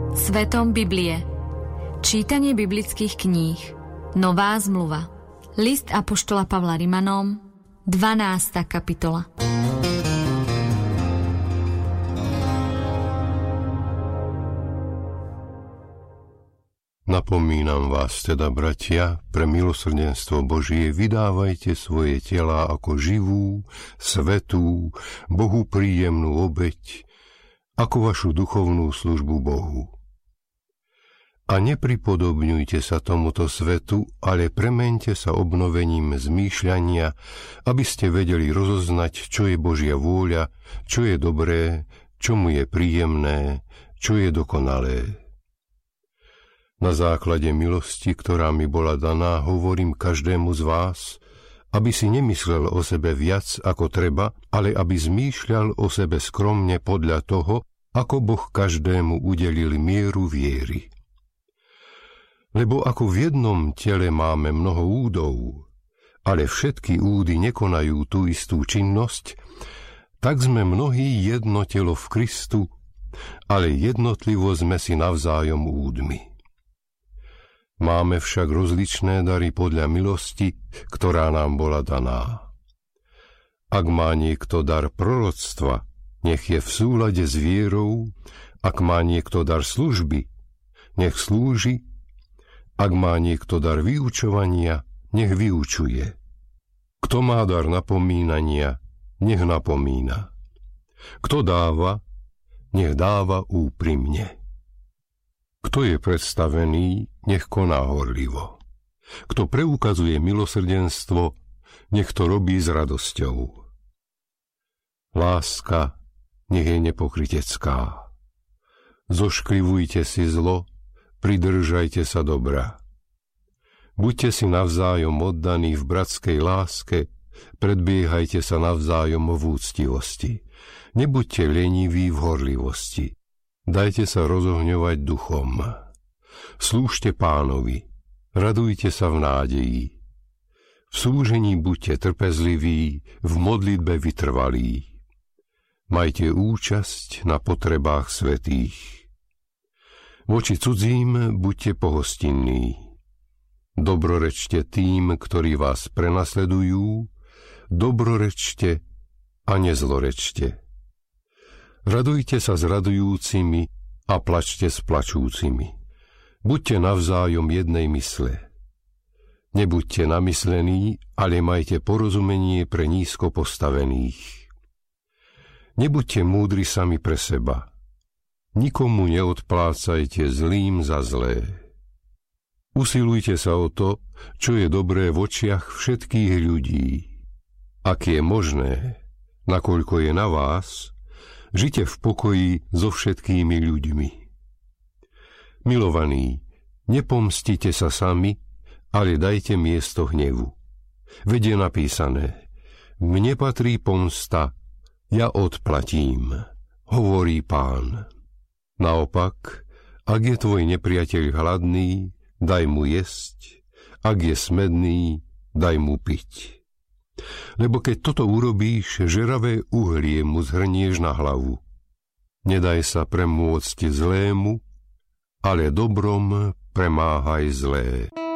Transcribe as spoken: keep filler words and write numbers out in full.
Svetom Biblie. Čítanie biblických kníh. Nová zmluva. List apoštola Pavla Rimanom, dvanásta kapitola. Napomínam vás teda, bratia, pre milosrdenstvo Božie vydávajte svoje telá ako živú, svätú, Bohu príjemnú obeť, ako vašu duchovnú službu Bohu. A nepripodobňujte sa tomuto svetu, ale premeňte sa obnovením zmýšľania, aby ste vedeli rozoznať, čo je Božia vôľa, čo je dobré, čo mu je príjemné, čo je dokonalé. Na základe milosti, ktorá mi bola daná, hovorím každému z vás, aby si nemyslel o sebe viac ako treba, ale aby zmýšľal o sebe skromne podľa toho, ako Boh každému udelil mieru viery. Lebo ako v jednom tele máme mnoho údov, ale všetky údy nekonajú tú istú činnosť, tak sme mnohí jedno telo v Kristu, ale jednotlivo sme si navzájom údmi. Máme však rozličné dary podľa milosti, ktorá nám bola daná. Ak má niekto dar proroctva, nech je v súlade s vierou, ak má niekto dar služby, nech slúži, ak má niekto dar vyučovania, nech vyučuje. Kto má dar napomínania, nech napomína. Kto dáva, nech dáva úprimne. Kto je predstavený, nech koná horlivo. Kto preukazuje milosrdenstvo, nech to robí s radosťou. Láska nech je nepokrytecká. Zošklivujte si zlo, pridržajte sa dobra. Buďte si navzájom oddaní v bratskej láske, predbiehajte sa navzájom v úctivosti. Nebuďte leniví v horlivosti. Dajte sa rozohňovať duchom. Slúžte Pánovi, radujte sa v nádeji. V slúžení buďte trpezliví, v modlitbe vytrvalí. Majte účasť na potrebách svätých. Voči cudzím buďte pohostinní. Dobrorečte tým, ktorí vás prenasledujú, dobrorečte a nezlorečte. Radujte sa s radujúcimi a plačte s plačúcimi. Buďte navzájom jednej mysle. Nebuďte namyslení, ale majte porozumenie pre nízko postavených. Nebuďte múdri sami pre seba. Nikomu neodplácajte zlým za zlé. Usilujte sa o to, čo je dobré v očiach všetkých ľudí. Ak je možné, nakoľko je na vás, žite v pokoji so všetkými ľuďmi. Milovaní, nepomstite sa sami, ale dajte miesto hnevu. Veď je napísané: mne patrí pomsta, ja odplatím, hovorí Pán. Naopak, ak je tvoj nepriateľ hladný, daj mu jesť, ak je smedný, daj mu piť. Lebo keď toto urobíš, žeravé uhlie mu zhrnieš na hlavu. Nedaj sa premôcť zlému, ale dobrom premáhaj zlé.